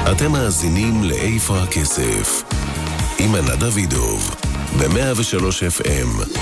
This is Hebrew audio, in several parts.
אתם מאזינים לאיפה הכסף עם ענת דוידוב ב-103 FM.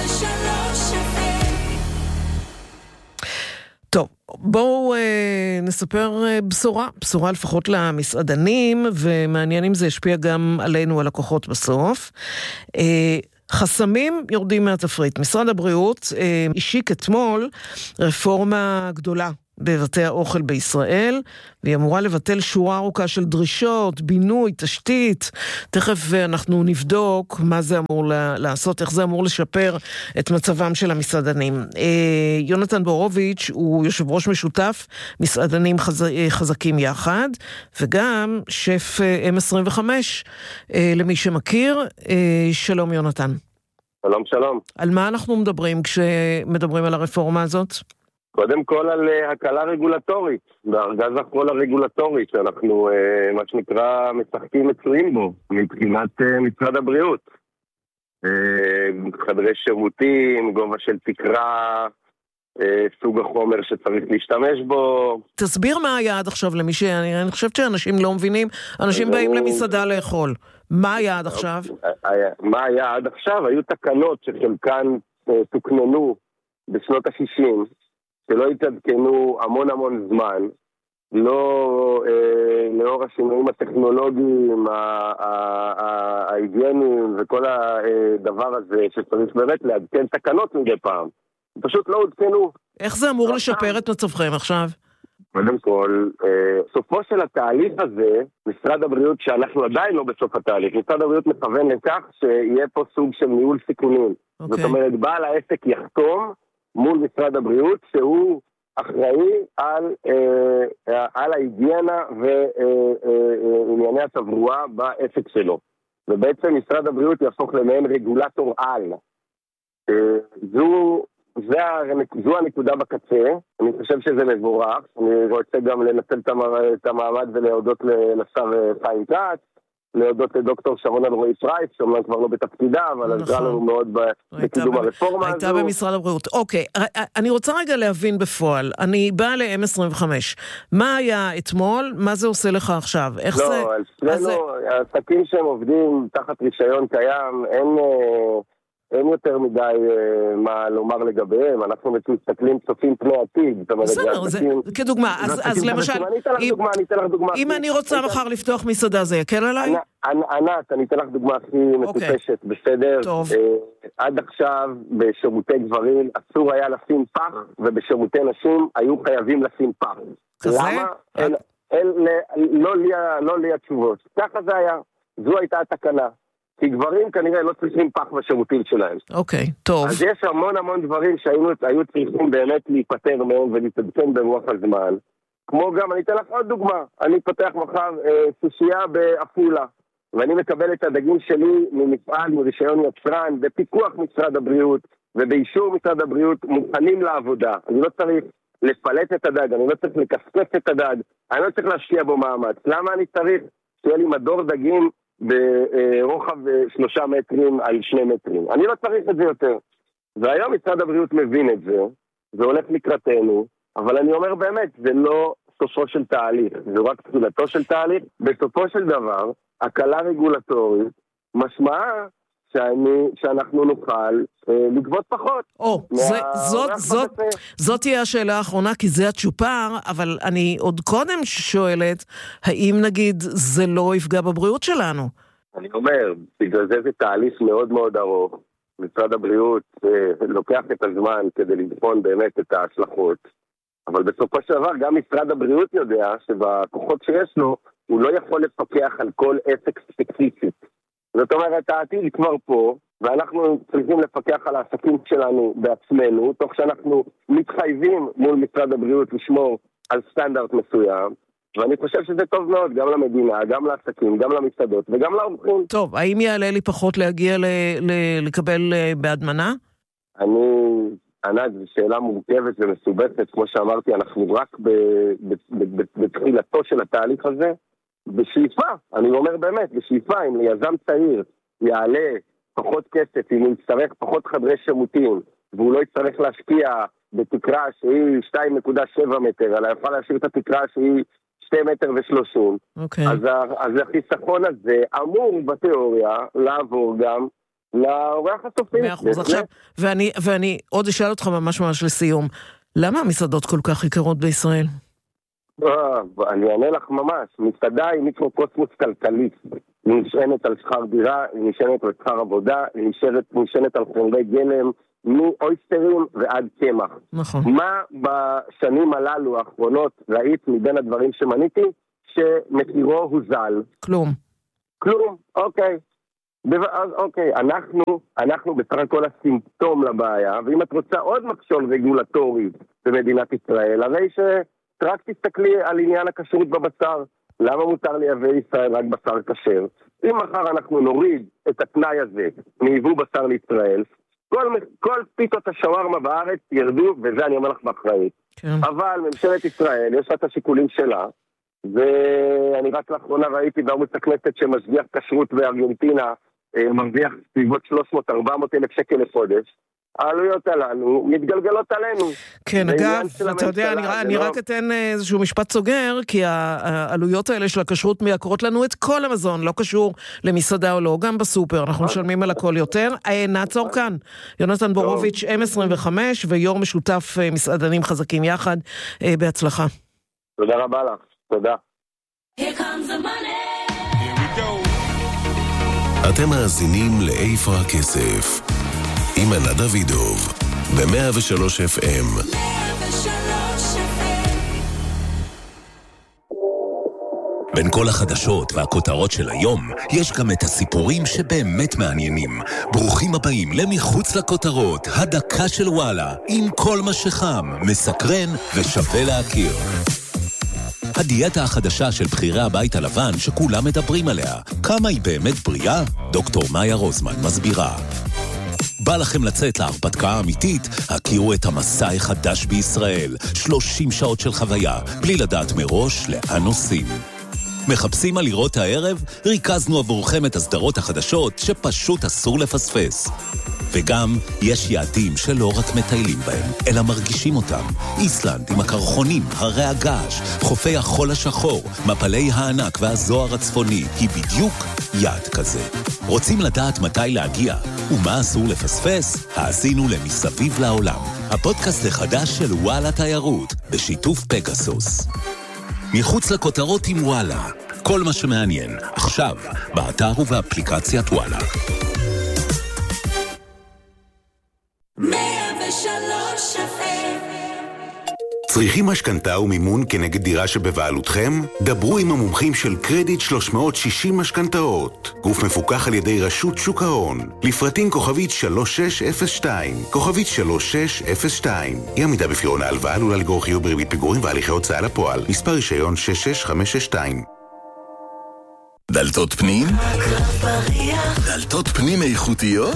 טוב, בואו נספר בשורה לפחות למסעדנים, ומעניין אם זה ישפיע גם עלינו, הלקוחות בסוף. חסמים יורדים מהתפריט. משרד הבריאות השיק אתמול רפורמה גדולה בבתי האוכל בישראל, והיא אמורה לבטל שורה ארוכה של דרישות, בינוי, תשתית. תכף אנחנו נבדוק מה זה אמור לעשות, איך זה אמור לשפר את מצבם של המסעדנים. יונתן בורוביץ' הוא יושב ראש משותף, מסעדנים חזקים יחד, וגם שף M25, למי שמכיר. שלום יונתן. שלום, שלום. על מה אנחנו מדברים כשמדברים על הרפורמה הזאת? קודם כל על הקלה רגולטורית, בארגז החול הרגולטורי, שאנחנו, מה שנקרא, משחקים מצויים בו, מבחינת משרד הבריאות. חדרי שירותים, גובה של תקרה, סוג החומר שצריך להשתמש בו. תסביר מה היה עד עכשיו למי אני חושבת שאנשים לא מבינים, אנשים באים למסעדה לאכול. מה היה עד עכשיו? מה היה עד עכשיו? היו תקנות שחלקן תוקננו בשנות ה-60, שלא התעדכנו המון זמן, לא לאור השינויים הטכנולוגיים, ההיגייניים וכל הדבר הזה שצריך באמת לעדכן תקנות מדי פעם. פשוט לא עודכנו. איך זה אמור לשפר את מצבכם עכשיו? קודם כל, סופו של התהליך הזה, משרד הבריאות, שאנחנו עדיין לא בסוף התהליך, משרד הבריאות מכוון לכך שיהיה פה סוג של ניהול סיכונים. זאת אומרת, בעל העסק יחתום מול משרד הבריאות, שהוא אחראי על ההיגיינה וענייני התברואה בעסק שלו. ובעצם משרד הבריאות יהפוך למעין רגולטור על. זו הנקודה בקצה. אני חושב שזה מבורך. אני רוצה גם לנצל את המעמד ולהודות לשר חיים כץ, להודות לדוקטור שרון אלרועי פרייס, שאומנם כבר לא בתפקידה, אבל עזרה לנו מאוד בקידום הרפורמה הזו. הייתה במשרד הבריאות. אוקיי, אני רוצה רגע להבין בפועל. אני באה ל-M25. מה היה אתמול? מה זה עושה לך עכשיו? איך זה? לא, אצלנו, העסקים שהם עובדים תחת רישיון קיים, אין יותר מדי מה לומר לגביהם, אנחנו מסתכלים צופים פני עתיד. בסדר, זה כדוגמה, אז למשל, אם אני רוצה מחר לפתוח מסעדה, זה יקל עליי? ענת, אני אתן לך דוגמה הכי מטופשת, בסדר? טוב. עד עכשיו בשירותי גברים אסור היה לשים פח, ובשירותי נשים היו חייבים לשים פח. למה? לא לי התשובות. ככה זה היה, זו הייתה התקנה. כי גברים כנראה לא צריכים פח בשירותים שלהם. אוקיי, טוב. אז יש המון דברים שהיו צריכים באמת להיפטר מהם ולהתעדכן ברוח הזמן. כמו גם, אני אתן לך עוד דוגמה. אני פותח מחר סושייה בעפולה, ואני מקבל את הדגים שלי ממפעל, מרישיון יצרן, בפיקוח משרד הבריאות, ובאישור משרד הבריאות מוכנים לעבודה. אני לא צריך לפלט את הדג, אני לא צריך לקסקס את הדג, אני לא צריך להשקיע בו מאמץ. למה אני צריך שיהיה לי מדור דגים ברוחב 3 מטרים על 2 מטרים? אני לא צריך את זה יותר. והיום משרד הבריאות מבין את זה, זה הולך לקראתנו, אבל אני אומר באמת, זה לא סופו של תהליך, זה רק תחילתו של תהליך. בסופו של דבר, הקלה רגולטורית משמעה שאנחנו נוכל לגבות פחות. זאת תהיה השאלה האחרונה, כי זה הצ'ופר, אבל אני עוד קודם שואלת, האם נגיד זה לא יפגע בבריאות שלנו? אני אומר, בגלל זה תהליך מאוד ארוך. משרד הבריאות לוקח את הזמן כדי לבחון באמת את ההשלכות, אבל בסופו של דבר גם משרד הבריאות יודע שבכוחות שיש לו, הוא לא יכול לפקח על כל עסק ספציפית. זאת אומרת, העתיד כבר פה, ואנחנו צריכים לפקח על העסקים שלנו בעצמנו, תוך שאנחנו מתחייבים מול משרד הבריאות לשמור על סטנדרט מסוים, ואני חושב שזה טוב מאוד, גם למדינה, גם לעסקים, גם למסעדות וגם לאורחים. טוב, האם יעלה לי פחות להגיע לקבל בהדמנה? ענת, זו שאלה מורכבת ומסובכת, כמו שאמרתי, אנחנו רק בתחילתו של התהליך הזה, בשאיפה, אני אומר באמת, בשאיפה, אם ליזם צעיר יעלה פחות כסף, אם הוא יצטרך פחות חדרי שירותים, והוא לא יצטרך להשקיע בתקרה שהיא 2.7 מטר, אלא יוכל להשאיר את התקרה שהיא 2.30 מטר. אז החיסכון הזה אמור בתיאוריה לעבור גם לאורח הסופי. 100%. עכשיו, ואני עוד אשאל אותך ממש לסיום, למה המסעדות כל כך יקרות בישראל? אני אענה לך ממש. מסעדה היא מיקרוקוסמוס כלכלי. היא נשענת על שכר דירה, היא נשענת על שכר עבודה, היא נשענת על חומרי גלם, מאויסטרים ועד קמח. נכון. מה בשנים הללו האחרונות ראית מבין הדברים שמניתי שמחירו הוזל? כלום, אוקיי. אז אוקיי, אנחנו בסך הכל הסימפטום לבעיה, ואם את רוצה עוד מכשול רגולטורי במדינת ישראל, הרי שרק תסתכלי על עניין הכשרות בבשר. למה מותר לייבא ישראל רק בשר כשר? אם מחר אנחנו נוריד את התנאי הזה מייבוא בשר לישראל, כל פיתות השווארמה בארץ ירדו, וזה אני אומר לך באחריות. כן. אבל ממשלת ישראל, יש לה את השיקולים שלה, ואני רק לאחרונה ראיתי בערוץ הכנסת שמשגיח כשרות בארגנטינה, מרוויח סביבות 300-400 אלף שקל לחודש. העלויות הללו מתגלגלות עלינו. כן, אגב, אתה יודע, אני רק אתן איזשהו משפט סוגר, כי העלויות האלה של הכשרות מייקרות לנו את כל המזון, לא קשור למסעדה או לא, גם בסופר, אנחנו משלמים על הכל יותר. נעצור כאן. יונתן בורוביץ', M25, ויו"ר משותף מסעדנים חזקים יחד, בהצלחה. תודה רבה לך, תודה. Here comes the money. Here we go. אתם מאזינים לאיפה הכסף עם ענת דוידוב ב-103 FM. בין כל החדשות והכותרות של היום, יש גם את הסיפורים שבאמת מעניינים. ברוכים הבאים למחוץ לכותרות, הדקה של וואלה, עם כל מה שחם, מסקרן ושווה להכיר. הדיאטה החדשה של בחירי הבית הלבן שכולם מדברים עליה. כמה היא באמת בריאה? דוקטור מאיה רוזמן מסבירה. בא לכם לצאת להרפתקה האמיתית? הכירו את המסע החדש בישראל. 30 שעות של חוויה, בלי לדעת מראש לאן נוסעים. מחפשים על לראות הערב? ריכזנו עבורכם את הסדרות החדשות שפשוט אסור לפספס. וגם יש יעדים שלא רק מטיילים בהם, אלא מרגישים אותם. איסלנד עם הקרחונים, הרי הגעש, חופי החול השחור, מפלי הענק והזוהר הצפוני, היא בדיוק יעד כזה. רוצים לדעת מתי להגיע ומה אסור לפספס? האזינו למסביב לעולם, הפודקאסט החדש של וואלה תיירות, בשיתוף פגסוס. מחוץ לכותרות עם וואלה, כל מה שמעניין, עכשיו, באתר ובאפליקציית וואלה. 103 FM. צריכים משכנתה ומימון כנגד דירה שבבעלותכם? דברו עם המומחים של קרדיט 360 משכנתאות. גוף מפוקח על ידי רשות שוק ההון. לפרטים כוכבית 3602. כוכבית 3602. אי עמידה בפירעון ההלוואה עלולה לגרור חיוב בריבית פיגורים והליכי הוצאה לפועל. מספר רישיון 66562. דלתות פנים? דלתות פנים איכותיות?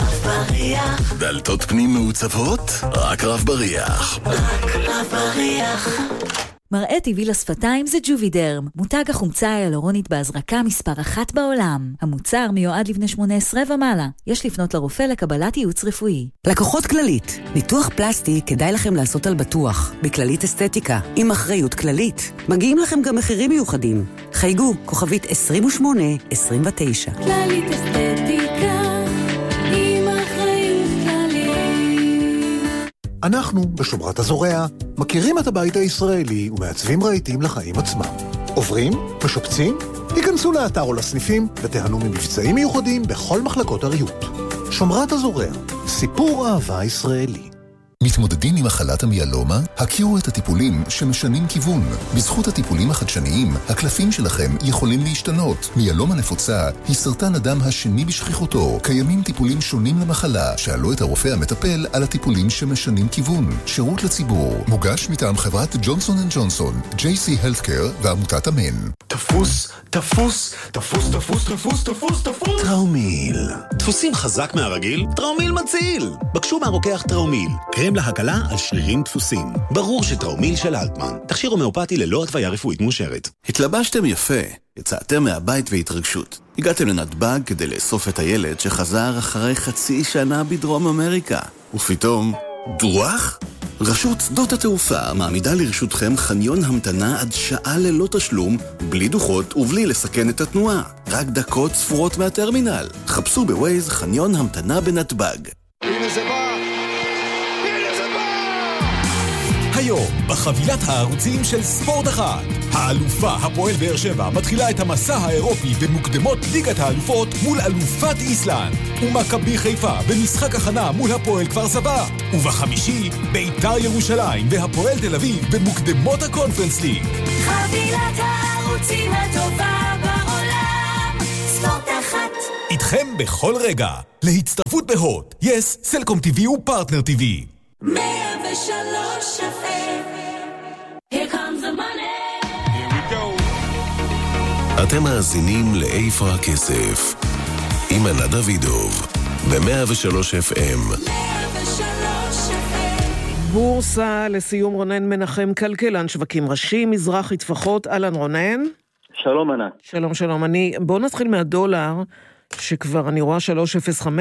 דלתות פנים מעוצבות? רק רב בריח. מראה טבעי לשפתיים זה ג'ובידרם, מותג החומצה ההיאלורונית בהזרקה מספר 1 בעולם. המוצר מיועד לבני 18 ומעלה. יש לפנות לרופא לקבלת ייעוץ רפואי. לקוחות כללית, ניתוח פלסטי כדאי לכם לעשות על בטוח. בכללית אסתטיקה, עם אחריות כללית. מגיעים לכם גם מחירים מיוחדים. חייגו, כוכבית 2829. כללית אסתטיקה עם אחריות כללית. אנחנו, בשומרת הזורע, מכירים את הבית הישראלי ומעצבים רהיטים לחיים עצמם. עוברים, משופצים, היכנסו לאתר או לסניפים ותיהנו ממבצעים מיוחדים בכל מחלקות הריהוט. שומרת הזורע, סיפור אהבה ישראלי. מתמודדים עם מחלת המיאלומה? הכירו את הטיפולים שמשנים כיוון. בזכות הטיפולים החדשניים, הקלפים שלכם יכולים להשתנות. מיאלומה נפוצה היא סרטן הדם השני בשכיחותו. קיימים טיפולים שונים למחלה. שאלו את הרופא המטפל על הטיפולים שמשנים כיוון. שירות לציבור. מוגש מטעם חברת ג'ונסון & ג'ונסון, JC Healthcare ועמותת אמן. תפוס, תפוס, תפוס, תפוס, תפוס, תפוס, תפוס. טראומיל. דפוסים חזק מהרגיל? טראומיל מציל. בקשו מהרוקח טראומיל. קרם להקלה על שרירים דפוסים. ברור שטראומיל של אלטמן. תכשיר הומאופתי ללא התוויה רפואית מאושרת. התלבשתם יפה. יצאתם מהבית והתרגשות. הגעתם לנתב"ג כדי לאסוף את הילד שחזר אחרי חצי שנה בדרום אמריקה. ופתאום דוח? רשות שדות התעופה מעמידה לרשותכם חניון המתנה עד שעה ללא תשלום, בלי דוחות ובלי לסכן את התנועה. רק דקות ספורות מהטרמינל. חפשו בווייז חניון המתנה בנתב"ג. הנה זה בא! הנה זה בא! היום, בחבילת הערוצים של ספורט אחת, האלופה הפועל באר שבע מתחילה את המסע האירופי במוקדמות ליגת האלופות מול אלופת איסלנד, ומכבי חיפה במשחק הכנה מול הפועל כפר סבא, ובחמישי בית"ר ירושלים והפועל תל אביב במוקדמות הקונפרנס ליג. חבילת הערוצים הטובה בעולם, ספורט אחת. איתכם בכל רגע, להצטרפות בהוט, יס, סלקום TV ופרטנר TV. 103 FM. Here comes the money. Here we go. אתם מאזינים לאיפה הכסף עם ענת דוידוב ב-103 FM. 103 FM. בורסה לסיום, רונן מנחם, כלכלן שווקים ראשי, מזרחי טפחות. אהלן רונן. שלום ענת. שלום שלום. בואו נתחיל מהדולר שכבר אני רואה 3.05.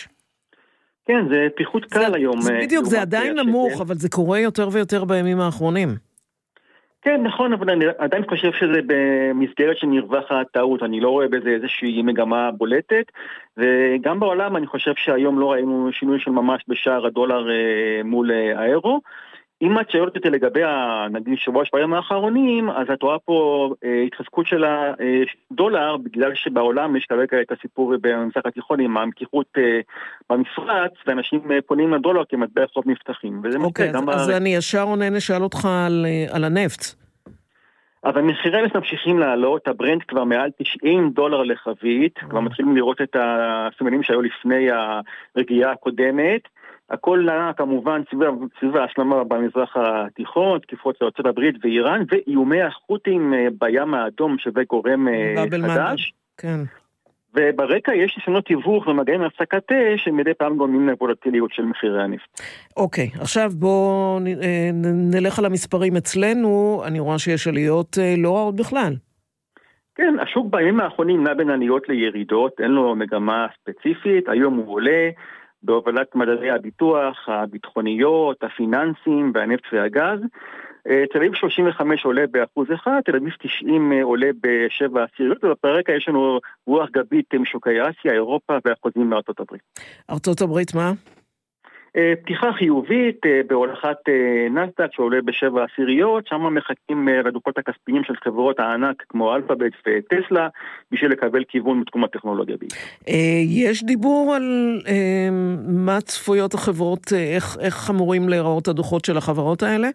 כן, זה פיחות קל היום. בדיוק, זה עדיין נמוך, אבל זה קורה יותר ויותר בימים האחרונים. כן, נכון, אבל אני עדיין חושב שזה במסגרת של מרווח הטעות. אני לא רואה בזה איזושהי מגמה בולטת, וגם בעולם אני חושב שהיום לא ראינו שינוי של ממש בשער הדולר מול האירו. אם את שואלת אותי לגבי נגיד שבועיים האחרונים, אז את רואה פה התחזקות של הדולר, בגלל שבעולם יש כרגע את הסיפור במזרח התיכון עם המתיחות במפרץ, ואנשים פונים לדולר כמטבע חוב נפתחים. אוקיי, אז אני ישר רונן אשאל אותך על הנפט. אז המחירי הנפט ממשיכים לעלות, הברנט כבר מעל $90 לחבית, כבר מתחילים לראות את הסימנים שהיו לפני הרגיעה הקודמת. הכל נע כמובן סביב ההשלמה במזרח התיכון, תקיפות לארצות הברית ואיראן, ואיומי החות'ים בים האדום שזה גורם חדש. כן. וברקע יש ניסיונות תיווך ומגעים להפסקת אש שמדי פעם גורמים לוולטיליות של מחירי הנפט. אוקיי, עכשיו בואו נלך על המספרים אצלנו. אני רואה שיש עליות לא רעות בכלל. כן, השוק בימים האחרונים נע בין עליות לירידות, אין לו מגמה ספציפית, היום הוא עולה בהובלת מדעי הביטוח, הביטחוניות, הפיננסים והנפט והגז. תל אביב 35 עולה ב1%, תל אביב 90 עולה ב7%, ובפרקע יש לנו רוח גבית משוקי אסיה, אירופה והחוזים מארצות הברית. ארצות הברית מה? פתיחה חיובית בהולכת נסדק שעולה ב7%, שם מחכים לדוחות הכספיים של חברות הענק כמו אלפאבית וטסלה, בשביל לקבל כיוון מתחום הטכנולוגיה. יש דיבור על מה צפויות החברות, איך אמורים להיראות הדוחות של החברות האלה?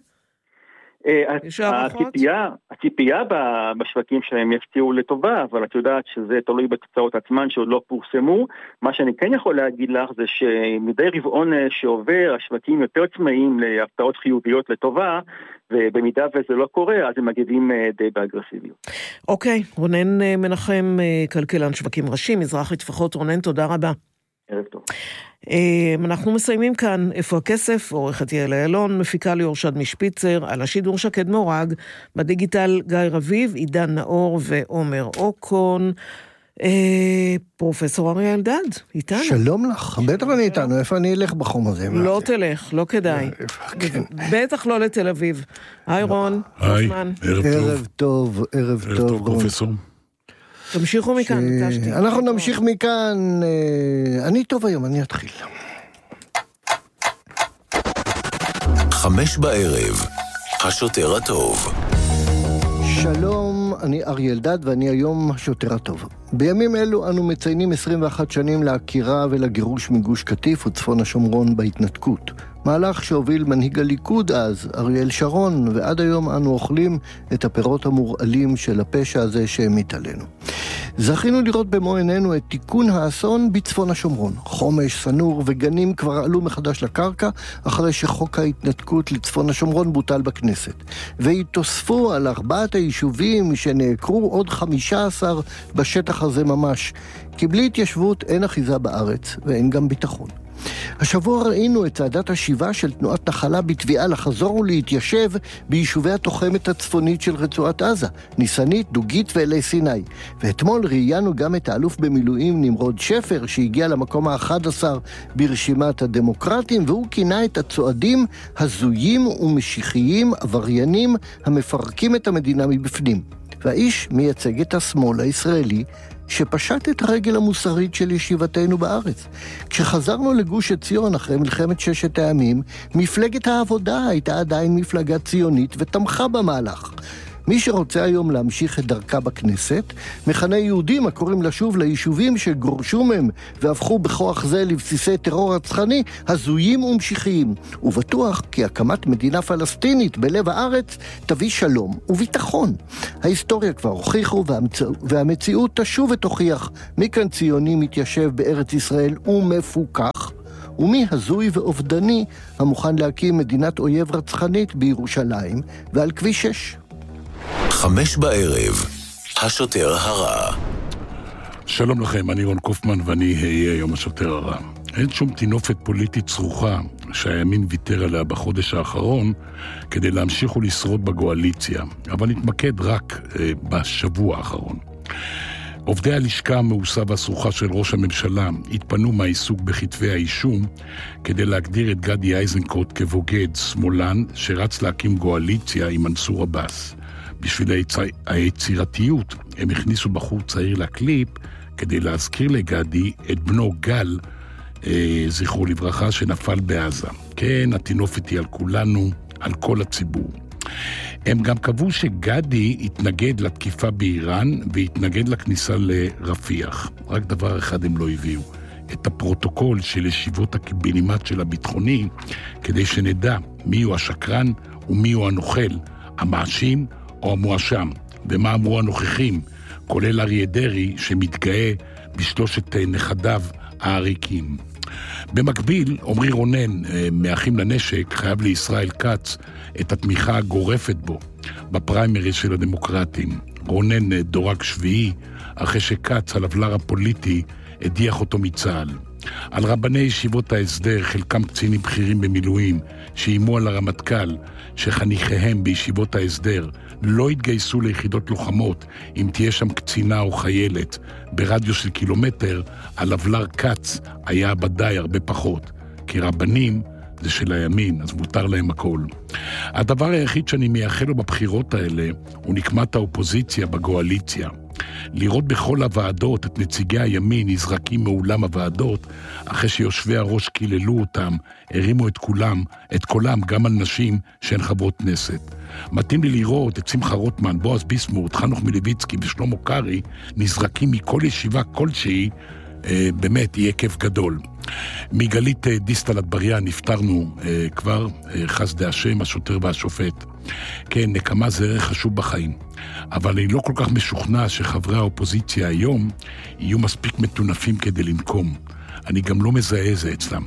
הציפייה בשווקים שלהם יפתיעו לטובה, אבל את יודעת שזה תלוי בתוצאות עצמן שעוד לא פורסמו. מה שאני כן יכול להגיד לך זה שמדי רבעון שעובר השווקים יותר צמאים להפתעות חיוביות לטובה, ובמידה וזה לא קורה אז הם מגיבים די באגרסיביות. אוקיי, רונן מנחם, כלכלן שווקים ראשי, מזרחי טפחות. רונן, תודה רבה. ערב טוב. אנחנו מסיימים כאן איפה הכסף, עורכת יעל אילון, מפיקה ליאור שד משפיצר, על השידור שקד מורג, בדיגיטל גיא רביב, עידן נאור ועומר אוקון. פרופסור אריה אלדד, איתנו. שלום לך, בטח אני איתנו, איפה אני אלך בחום הזה? לא תלך, לא כדאי. בטח לא לתל אביב. היי רון. היי, ערב טוב. ערב טוב פרופסור. תמשיכו מכאן, נטשתי. אנחנו נמשיך מכאן, אני טוב היום, אני אתחיל. 5 בערב, השוטר הטוב. שלום, אני אריה אלדד ואני היום השוטר הטוב. בימים אלו אנו מציינים 21 שנים להכירה ולגירוש מגוש קטיף וצפון השומרון בהתנתקות. מהלך שהוביל מנהיג הליכוד אז, אריאל שרון, ועד היום אנו אוכלים את הפירות המורעלים של הפשע הזה שהמיט עלינו. זכינו לראות במו עינינו את תיקון האסון בצפון השומרון. חומש, סנור וגנים כבר עלו מחדש לקרקע, אחרי שחוק ההתנתקות לצפון השומרון בוטל בכנסת. והתוספו על 4 היישובים שנעקרו עוד 15 בשטח הזה ממש. כי בלי התיישבות אין אחיזה בארץ ואין גם ביטחון. השבוע ראינו את צעדת השיבה של תנועת נחלה בתביעה לחזור ולהתיישב ביישובי התוחמת הצפונית של רצועת עזה, ניסנית, דוגית ואלי סיני. ואתמול ראיינו גם את האלוף במילואים נמרוד שפר, שהגיע למקום ה-11 ברשימת הדמוקרטים, והוא כינה את הצועדים הזויים ומשיחיים, עבריינים המפרקים את המדינה מבפנים. והאיש מייצג את השמאל הישראלי שפשט את הרגל המוסרית של ישיבתנו בארץ. כשחזרנו לגוש עציון אחרי מלחמת ששת הימים, מפלגת העבודה הייתה עדיין מפלגה ציונית ותמכה במהלך. מי שרוצה היום להמשיך את דרכה בכנסת, מכנה יהודים הקוראים לשוב ליישובים שגורשו מהם והפכו בכוח זה לבסיסי טרור רצחני, הזויים ומשיחיים. ובטוח כי הקמת מדינה פלסטינית בלב הארץ תביא שלום וביטחון. ההיסטוריה כבר הוכיחו והמציאות תשוב ותוכיח מי כאן ציוני מתיישב בארץ ישראל ומפוקח, ומי הזוי ואובדני המוכן להקים מדינת אויב רצחנית בירושלים ועל כביש 6. 5 בערב, השוטר הרע. שלום לכם, אני רון קופמן ואני אהיה היום השוטר הרע. אין שום תינופת פוליטית צרוכה שהימין ויתר עליה בחודש האחרון כדי להמשיך ולשרוד בגואליציה, אבל נתמקד רק בשבוע האחרון. עובדי הלשכה המאוסה והסרוכה של ראש הממשלה התפנו מהעיסוק בכתבי האישום כדי להגדיר את גדי איזנקוט כבוגד שמאלן שרץ להקים גואליציה עם מנסור עבאס. בשביל היצירתיות הם הכניסו בחור צעיר לקליפ כדי להזכיר לגדי את בנו גל, זכרו לברכה, שנפל בעזה. כן, התינופת היא על כולנו, על כל הציבור. הם גם קבעו שגדי התנגד לתקיפה באיראן והתנגד לכניסה לרפיח. רק דבר אחד הם לא הביאו, את הפרוטוקול של ישיבות הקיבינימט של הביטחוני, כדי שנדע מי הוא השקרן ומי הוא הנוכל, המאשים או המואשם, ומה אמרו הנוכחים, כולל אריה דרעי שמתגאה בשלושת נכדיו העריקים. במקביל, עמרי רונן, מאחים לנשק, חייב לישראל כץ את התמיכה הגורפת בו בפריימריז של הדמוקרטים. רונן דורג שביעי, אחרי שכץ, הלבלר הפוליטי, הדיח אותו מצה"ל. על רבני ישיבות ההסדר, חלקם קצינים בכירים במילואים, שאיימו על הרמטכ"ל שחניכיהם בישיבות ההסדר לא יתגייסו ליחידות לוחמות אם תהיה שם קצינה או חיילת ברדיוס של קילומטר, הלבלר כץ היה בדי הרבה פחות, כי רבנים זה של הימין, אז מותר להם הכל. הדבר היחיד שאני מייחל לו בבחירות האלה הוא נקמת האופוזיציה בגואליציה. לראות בכל הוועדות את נציגי הימין נזרקים מאולם הוועדות אחרי שיושבי הראש קיללו אותם, הרימו את קולם גם על נשים שהן חברות כנסת. מתאים לי לראות את שמחה רוטמן, בועז ביסמוט, חנוך מלביצקי ושלמה קרעי נזרקים מכל ישיבה כלשהי, באמת יהיה כיף גדול. מגלית דיסטל אטבריאן נפטרנו כבר, חסדי השם, השוטר והשופט. כן, נקמה זה ערך חשוב בחיים, אבל אני לא כל כך משוכנע שחברי האופוזיציה היום יהיו מספיק מטונפים כדי לנקום. אני גם לא מזהה זה אצלם.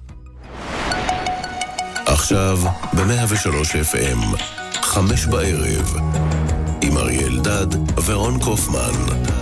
עכשיו ב-103 FM, 5 בערב, עם אריה אלדד ורון קופמן.